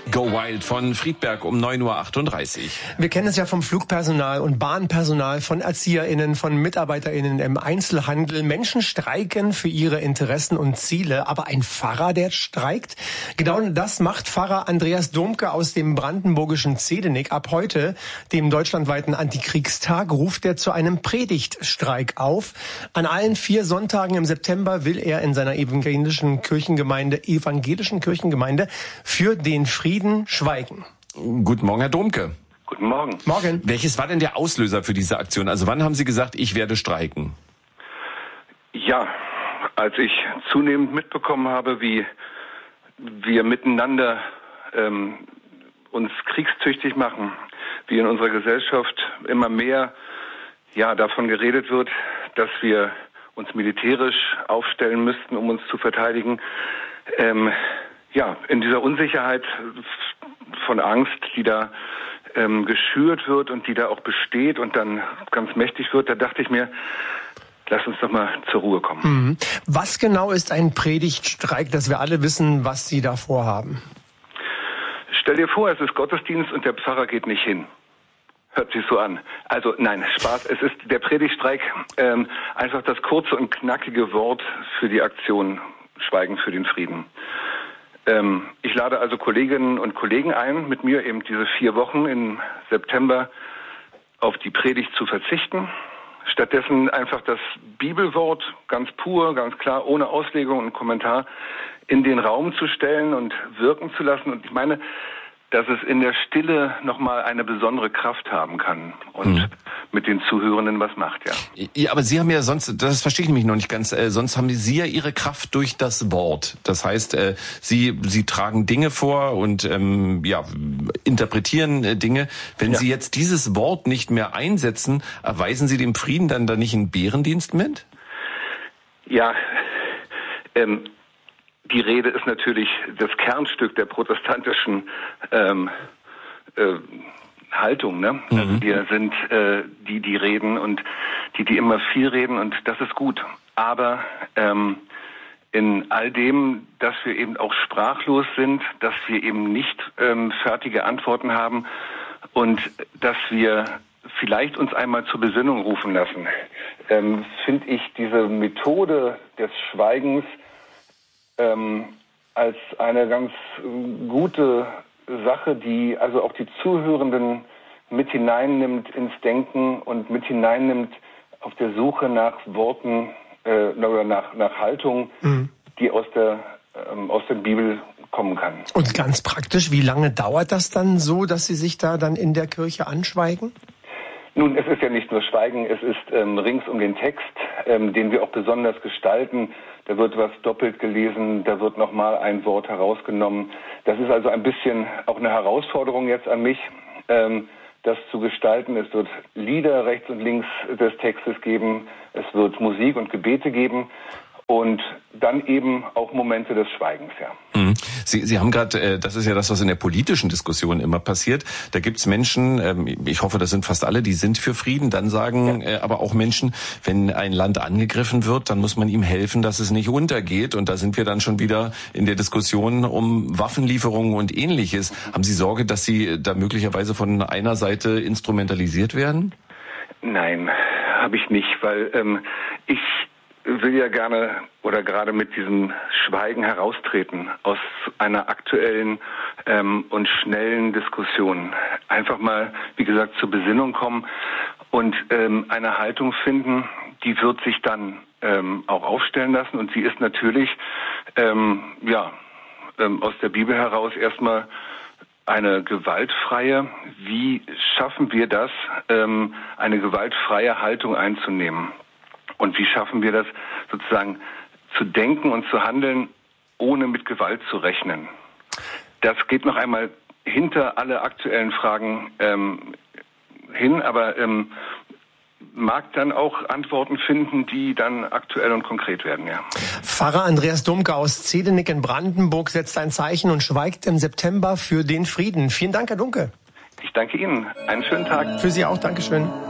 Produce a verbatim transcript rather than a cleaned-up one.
Go Wild von Friedberg um neun Uhr achtunddreißig. Wir kennen es ja vom Flugpersonal und Bahnpersonal, von ErzieherInnen, von MitarbeiterInnen im Einzelhandel. Menschen streiken für ihre Interessen und Ziele. Aber ein Pfarrer, der streikt? Genau das macht Pfarrer Andreas Domke aus dem brandenburgischen Zedenick. Ab heute, dem deutschlandweiten Antikriegstag, ruft er zu einem Predigtstreik auf. An allen vier Sonntagen im September will er in seiner evangelischen Kirchengemeinde, evangelischen Kirchengemeinde für den Frieden schweigen. Guten Morgen, Herr Domke. Guten Morgen. Morgen. Welches war denn der Auslöser für diese Aktion? Also wann haben Sie gesagt, ich werde streiken? Ja, als ich zunehmend mitbekommen habe, wie wir miteinander ähm, uns kriegstüchtig machen, wie in unserer Gesellschaft immer mehr ja davon geredet wird, dass wir uns militärisch aufstellen müssten, um uns zu verteidigen. Ähm, Ja, in dieser Unsicherheit von Angst, die da ähm, geschürt wird und die da auch besteht und dann ganz mächtig wird, da dachte ich mir, lass uns doch mal zur Ruhe kommen. Mhm. Was genau ist ein Predigtstreik, dass wir alle wissen, was Sie da vorhaben? Stell dir vor, es ist Gottesdienst und der Pfarrer geht nicht hin. Hört sich so an. Also nein, Spaß. Es ist der Predigtstreik, ähm, einfach das kurze und knackige Wort für die Aktion Schweigen für den Frieden. Ähm, ich lade also Kolleginnen und Kollegen ein, mit mir eben diese vier Wochen im September auf die Predigt zu verzichten. Stattdessen einfach das Bibelwort ganz pur, ganz klar, ohne Auslegung und Kommentar in den Raum zu stellen und wirken zu lassen. Und ich meine, dass es in der Stille nochmal eine besondere Kraft haben kann und mhm. mit den Zuhörenden was macht, ja. Ja, aber Sie haben ja sonst, das verstehe ich nämlich noch nicht ganz, äh, sonst haben Sie ja Ihre Kraft durch das Wort. Das heißt, äh, Sie Sie tragen Dinge vor und ähm, ja interpretieren äh, Dinge. Wenn ja. Sie jetzt dieses Wort nicht mehr einsetzen, erweisen Sie dem Frieden dann da nicht einen Bärendienst mit? Ja, ähm, die Rede ist natürlich das Kernstück der protestantischen ähm, äh, Haltung, ne? Mhm. Also wir sind äh, die, die reden und die, die immer viel reden und das ist gut. Aber ähm, in all dem, dass wir eben auch sprachlos sind, dass wir eben nicht ähm, fertige Antworten haben und dass wir vielleicht uns einmal zur Besinnung rufen lassen, ähm, finde ich diese Methode des Schweigens Ähm, als eine ganz gute Sache, die also auch die Zuhörenden mit hineinnimmt ins Denken und mit hineinnimmt auf der Suche nach Worten äh, oder nach, nach Haltung, mhm. die aus der, ähm, aus der Bibel kommen kann. Und ganz praktisch, wie lange dauert das dann so, dass Sie sich da dann in der Kirche anschweigen? Nun, es ist ja nicht nur Schweigen, es ist ähm, rings um den Text, ähm, den wir auch besonders gestalten. Da wird was doppelt gelesen, da wird nochmal ein Wort herausgenommen. Das ist also ein bisschen auch eine Herausforderung jetzt an mich, ähm, das zu gestalten. Es wird Lieder rechts und links des Textes geben, es wird Musik und Gebete geben. Und dann eben auch Momente des Schweigens, ja. Mhm. Sie, Sie haben gerade, äh, das ist ja das, was in der politischen Diskussion immer passiert. Da gibt's Menschen, ähm, ich hoffe, das sind fast alle, die sind für Frieden. Dann sagen ja. äh, aber auch Menschen, wenn ein Land angegriffen wird, dann muss man ihm helfen, dass es nicht untergeht. Und da sind wir dann schon wieder in der Diskussion um Waffenlieferungen und Ähnliches. Haben Sie Sorge, dass Sie da möglicherweise von einer Seite instrumentalisiert werden? Nein, habe ich nicht, weil ähm, ich will ja gerne oder gerade mit diesem Schweigen heraustreten aus einer aktuellen ähm, und schnellen Diskussion. Einfach mal, wie gesagt, zur Besinnung kommen und ähm, eine Haltung finden, die wird sich dann ähm, auch aufstellen lassen. Und sie ist natürlich ähm, ja ähm, aus der Bibel heraus erstmal eine gewaltfreie. Wie schaffen wir das, ähm, eine gewaltfreie Haltung einzunehmen? Und wie schaffen wir das, sozusagen zu denken und zu handeln, ohne mit Gewalt zu rechnen? Das geht noch einmal hinter alle aktuellen Fragen ähm, hin, aber ähm, mag dann auch Antworten finden, die dann aktuell und konkret werden, ja. Pfarrer Andreas Domke aus Zedenick in Brandenburg setzt ein Zeichen und schweigt im September für den Frieden. Vielen Dank, Herr Domke. Ich danke Ihnen. Einen schönen Tag. Für Sie auch. Dankeschön.